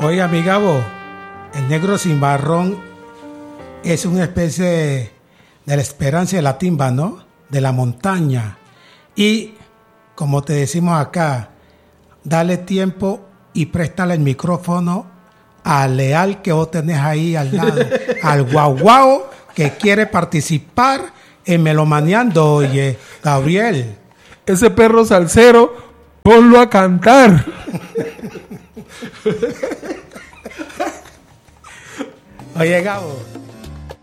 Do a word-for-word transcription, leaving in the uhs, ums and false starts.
Oye, mi Gabo, el negro cimarrón es una especie de, de la esperanza de la timba, ¿no? De la montaña. Y, como te decimos acá, dale tiempo y préstale el micrófono al leal que vos tenés ahí al lado, al guau que quiere participar en Melomaneando, oye, Gabriel. Ese perro salsero, ponlo a cantar. Oye, Gabo.